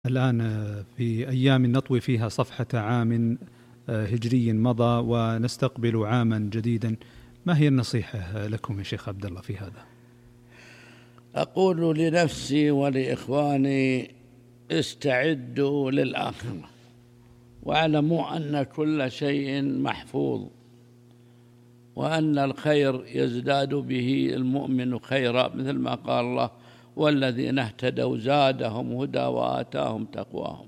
الآن في أيام نطوي فيها صفحة عام هجري مضى ونستقبل عاما جديدا، ما هي النصيحة لكم يا شيخ عبد الله في هذا؟ أقول لنفسي ولإخواني: استعدوا للآخرة، واعلموا أن كل شيء محفوظ، وأن الخير يزداد به المؤمن خيرا، مثل ما قال الله: والذين اهتدوا زادهم هدى وآتاهم تقواهم.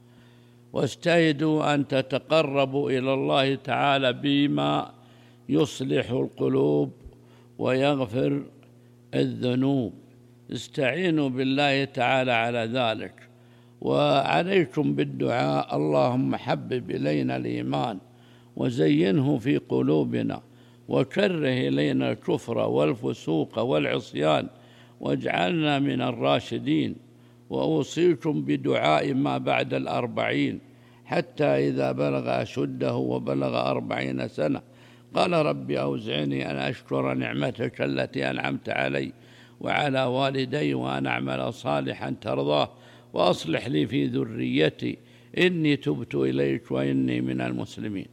واجتهدوا أن تتقربوا إلى الله تعالى بما يصلح القلوب ويغفر الذنوب. استعينوا بالله تعالى على ذلك، وعليكم بالدعاء: اللهم حبب إلينا الإيمان وزينه في قلوبنا، وكره إلينا الكفر والفسوق والعصيان، واجعلنا من الراشدين. وأوصيكم بدعاء ما بعد 40، حتى إذا بلغ أشده وبلغ 40 سنة قال: رب أوزعني أن أشكر نعمتك التي أنعمت علي وعلى والدي، وأن أعمل صالحا ترضاه، وأصلح لي في ذريتي إني تبت إليك وإني من المسلمين.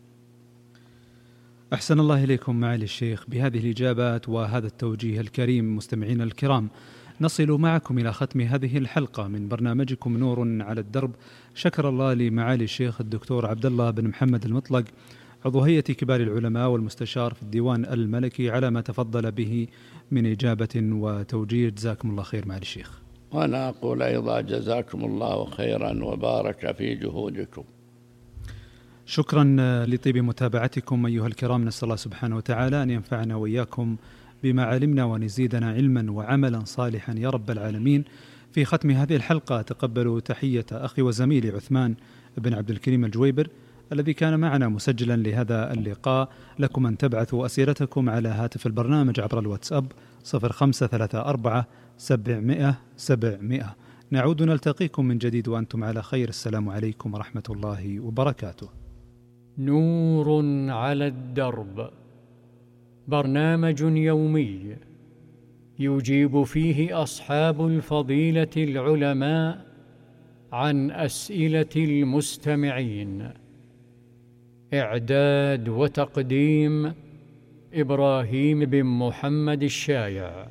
أحسن الله إليكم معالي الشيخ. بهذه الإجابات وهذا التوجيه الكريم مستمعينا الكرام، نصل معكم إلى ختم هذه الحلقة من برنامجكم نور على الدرب. شكر الله لمعالي الشيخ الدكتور عبد الله بن محمد المطلق، عضو هيئة كبار العلماء والمستشار في الديوان الملكي، على ما تفضل به من إجابة وتوجيه. جزاكم الله خير معالي الشيخ. وأنا أقول أيضا: جزاكم الله خيرا وبارك في جهودكم. شكرا لطيب متابعتكم أيها الكرام. نسأل الله سبحانه وتعالى أن ينفعنا وإياكم بما علمنا ويزيدنا علما وعملا صالحا يا رب العالمين. في ختم هذه الحلقة تقبلوا تحية أخي وزميلي عثمان بن عبد الكريم الجويبر الذي كان معنا مسجلا لهذا اللقاء. لكم أن تبعثوا أسئلتكم على هاتف البرنامج عبر الواتساب 0534 700 700. نعود نلتقيكم من جديد وأنتم على خير. السلام عليكم ورحمة الله وبركاته. نور على الدرب، برنامج يومي يجيب فيه أصحاب الفضيلة العلماء عن أسئلة المستمعين. إعداد وتقديم إبراهيم بن محمد الشايع.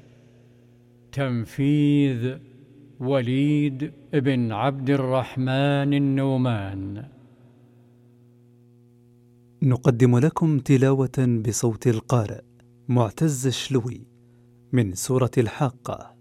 تنفيذ وليد بن عبد الرحمن النومان. نقدم لكم تلاوة بصوت القارئ معتز الشلوي من سورة الحاقة.